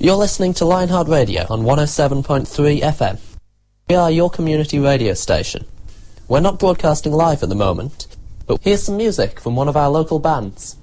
You're listening to Lionheart Radio on 107.3 FM. We are your community radio station. We're not broadcasting live at the moment, but here's some music from one of our local bands.